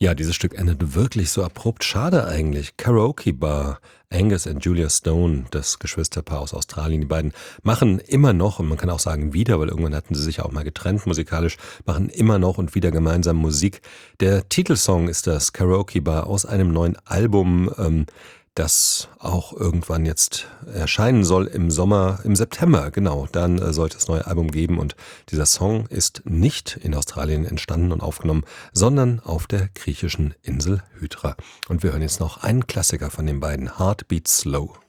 Ja, dieses Stück endet wirklich so abrupt. Schade eigentlich. Karaoke Bar. Angus und Julia Stone, das Geschwisterpaar aus Australien, die beiden machen immer noch, und man kann auch sagen wieder, weil irgendwann hatten sie sich ja auch mal getrennt musikalisch, machen immer noch und wieder gemeinsam Musik. Der Titelsong ist das Karaoke Bar aus einem neuen Album, das auch irgendwann jetzt erscheinen soll im Sommer, im September, genau. Dann sollte es neue Album geben und dieser Song ist nicht in Australien entstanden und aufgenommen, sondern auf der griechischen Insel Hydra. Und wir hören jetzt noch einen Klassiker von den beiden, Heart Beats Slow.